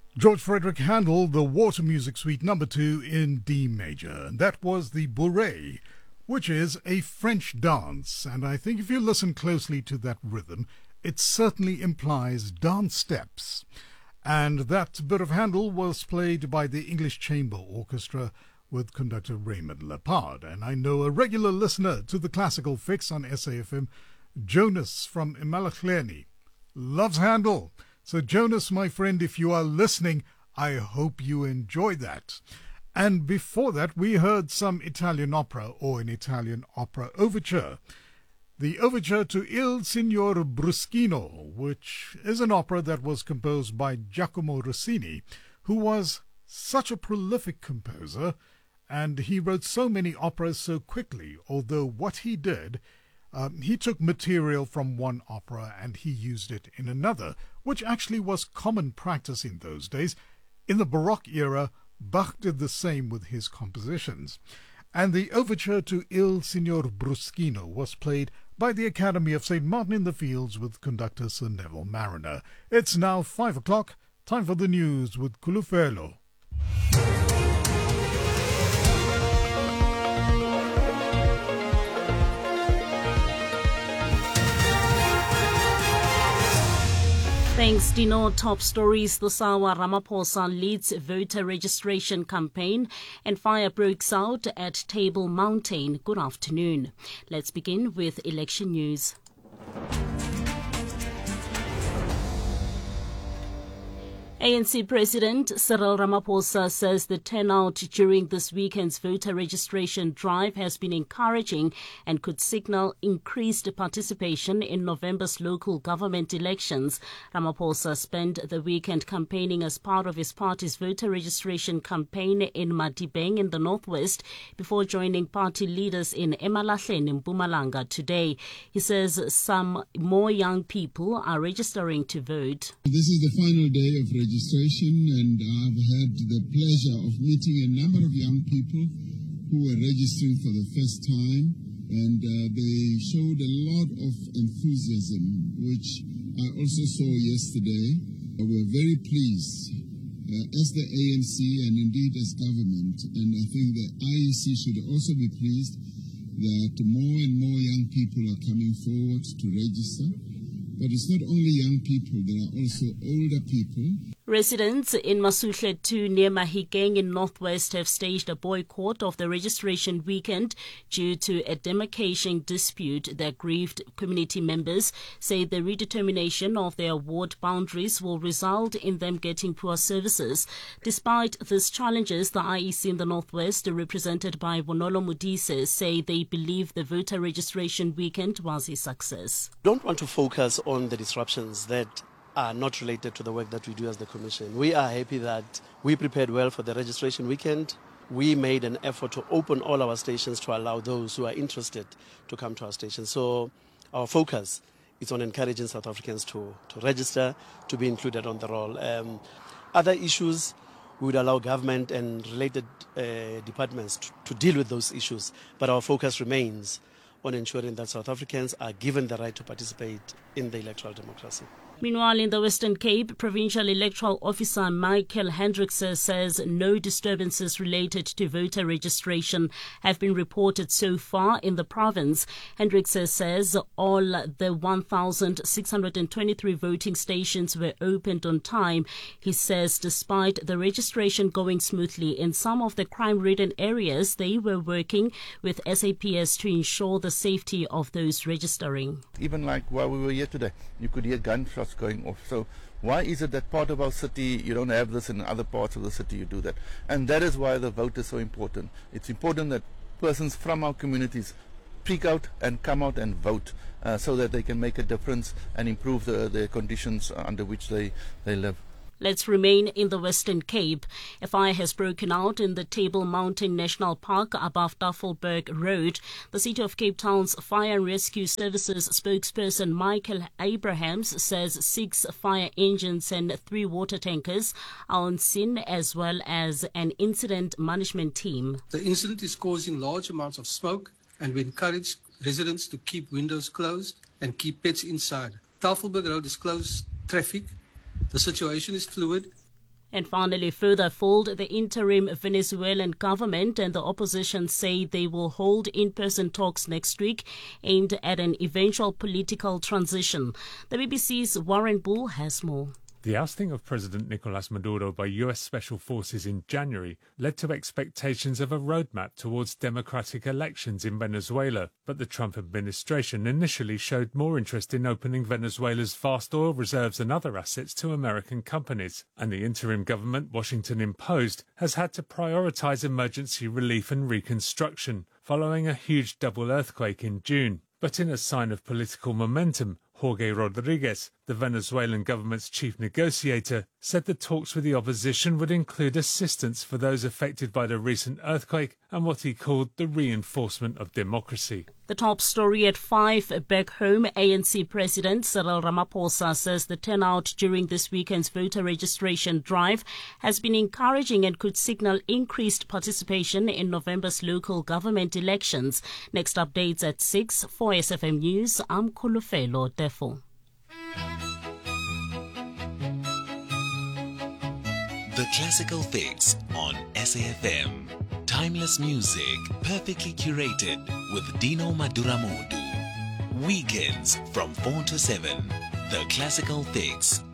George Frederick Handel, the Water Music Suite No. 2 in D major. And that was the bourrée, which is a French dance. And I think if you listen closely to that rhythm, it certainly implies dance steps. And that bit of Handel was played by the English Chamber Orchestra with conductor Raymond Lepard. And I know a regular listener to the Classical Fix on SAFM, Jonas from eMalahleni, loves Handel. So Jonas, my friend, if you are listening, I hope you enjoy that. And before that, we heard some Italian opera, or an Italian opera overture. The overture to Il Signor Bruschino, which is an opera that was composed by Giacomo Rossini, who was such a prolific composer, and he wrote so many operas so quickly, although what he did, he took material from one opera and he used it in another, which actually was common practice in those days. In the Baroque era, Bach did the same with his compositions. And the overture to Il Signor Bruschino was played by the Academy of St. Martin in the Fields with conductor Sir Neville Mariner. It's now 5 o'clock, time for the news with Kulufelo. Thanks, Dino. Top stories this hour. Ramaphosa leads voter registration campaign and fire breaks out at Table Mountain. Good afternoon. Let's begin with election news. ANC President Cyril Ramaphosa says the turnout during this weekend's voter registration drive has been encouraging and could signal increased participation in November's local government elections. Ramaphosa spent the weekend campaigning as part of his party's voter registration campaign in Madibeng in the northwest before joining party leaders in eMalahleni in Mpumalanga today. He says some more young people are registering to vote. This is the final day of registration, and I've had the pleasure of meeting a number of young people who were registering for the first time, and they showed a lot of enthusiasm, which I also saw yesterday. We're very pleased as the ANC and indeed as government, and I think the IEC should also be pleased that more and more young people are coming forward to register. But it's not only young people, there are also older people. Residents in Masuhle 2 near Mahikeng in Northwest have staged a boycott of the registration weekend due to a demarcation dispute. Their grieved community members say the redetermination of their ward boundaries will result in them getting poor services. Despite these challenges, the IEC in the Northwest, represented by Bonolo Modise, say they believe the voter registration weekend was a success. Don't want to focus on the disruptions that are not related to the work that we do as the Commission. We are happy that we prepared well for the registration weekend. We made an effort to open all our stations to allow those who are interested to come to our stations. So our focus is on encouraging South Africans to register, to be included on the roll. Other issues, we would allow government and related departments to deal with those issues. But our focus remains on ensuring that South Africans are given the right to participate in the electoral democracy. Meanwhile, in the Western Cape, Provincial Electoral Officer Michael Hendricks says no disturbances related to voter registration have been reported so far in the province. Hendricks says all the 1,623 voting stations were opened on time. He says despite the registration going smoothly in some of the crime-ridden areas, they were working with SAPS to ensure the safety of those registering. Even like while we were here today, you could hear gunshots going off. So why is it that part of our city you don't have this, and in other parts of the city you do that? And that is why the vote is so important. It's important that persons from our communities speak out and come out and vote so that they can make a difference and improve the conditions under which they live. Let's remain in the Western Cape. A fire has broken out in the Table Mountain National Park above Tafelberg Road. The City of Cape Town's Fire and Rescue Services spokesperson Michael Abrahams says 6 fire engines and 3 water tankers are on scene, as well as an incident management team. The incident is causing large amounts of smoke, and we encourage residents to keep windows closed and keep pets inside. Tafelberg Road is closed traffic. The situation is fluid. And finally, further fold, the interim Venezuelan government and the opposition say they will hold in-person talks next week aimed at an eventual political transition. The BBC's Warren Bull has more. The ousting of President Nicolas Maduro by US Special Forces in January led to expectations of a roadmap towards democratic elections in Venezuela, but the Trump administration initially showed more interest in opening Venezuela's vast oil reserves and other assets to American companies, and the interim government Washington imposed has had to prioritize emergency relief and reconstruction, following a huge double earthquake in June. But in a sign of political momentum, Jorge Rodriguez, the Venezuelan government's chief negotiator, said the talks with the opposition would include assistance for those affected by the recent earthquake and what he called the reinforcement of democracy. The top story at 5 back home, ANC President Cyril Ramaphosa says the turnout during this weekend's voter registration drive has been encouraging and could signal increased participation in November's local government elections. Next updates at 6 for SFM News. I'm Kulufelo Defo. The Classical Fix on SAFM. Timeless music, perfectly curated with Dino Maduramodu. Weekends from 4 to 7. The Classical Fix